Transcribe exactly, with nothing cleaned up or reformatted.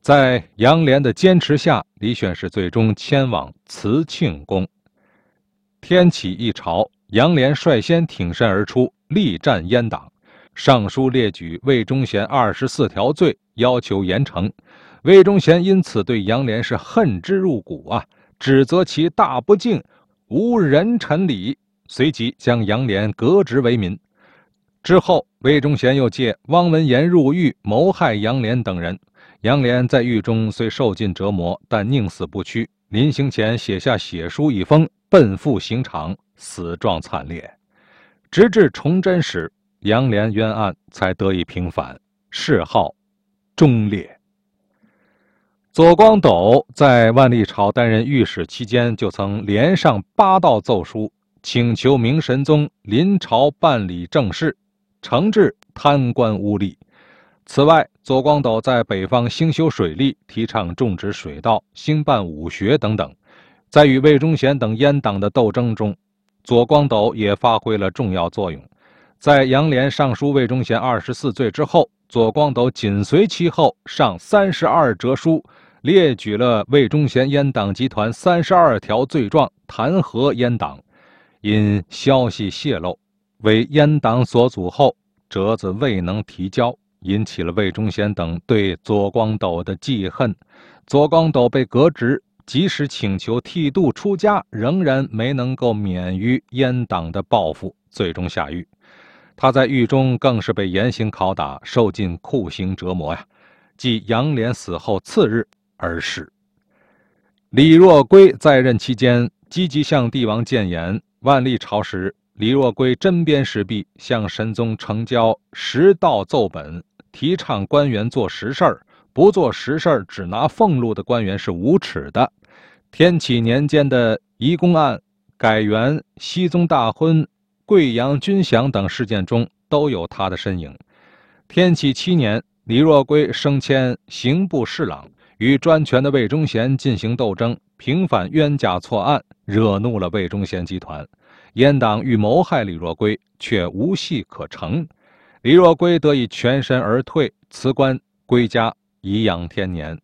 在杨涟的坚持下，李选是最终迁往慈庆宫。天启一朝，杨涟率先挺身而出，力战阉党，上书列举魏忠贤二十四条罪，要求严惩。魏忠贤因此对杨涟是恨之入骨啊，指责其大不敬，无人臣礼，随即将杨涟革职为民。之后，魏忠贤又借汪文言入狱，谋害杨涟等人。杨涟在狱中虽受尽折磨，但宁死不屈，临行前写下血书一封，奔赴刑场，死状惨烈。直至崇祯时，杨涟冤案才得以平反，谥号忠烈。左光斗在万历朝担任御史期间，就曾连上八道奏书，请求明神宗临朝办理政事，惩治贪官污吏。此外，左光斗在北方兴修水利，提倡种植水稻，兴办武学等等。在与魏忠贤等阉党的斗争中，左光斗也发挥了重要作用。在杨涟上书魏忠贤二十四罪之后，左光斗紧随其后，上三十二折书，列举了魏忠贤阉党集团三十二条罪状，弹劾阉党。因消息泄露，为阉党所阻后，折子未能提交，引起了魏忠贤等对左光斗的记恨。左光斗被革职，即使请求剃度出家，仍然没能够免于阉党的报复，最终下狱。他在狱中更是被严刑拷打，受尽酷刑折磨呀。继杨涟死后次日而逝。李若圭在任期间积极向帝王谏言。万历朝时，李若圭针砭时弊，向神宗呈交实道奏本，提倡官员做实事儿，不做实事儿只拿俸禄的官员是无耻的。天启年间的移宫案、改元、熹宗大婚、贵阳军饷等事件中都有他的身影。天启七年，李若圭升迁刑部侍郎，与专权的魏忠贤进行斗争，平反冤假错案，惹怒了魏忠贤集团。阉党欲谋害李若圭，却无戏可成。李若圭得以全身而退，辞官归家，颐养天年。